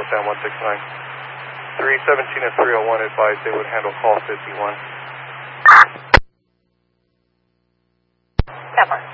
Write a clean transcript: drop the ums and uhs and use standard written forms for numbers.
with them 169. 317 and 301 advised they would handle call 51. Never.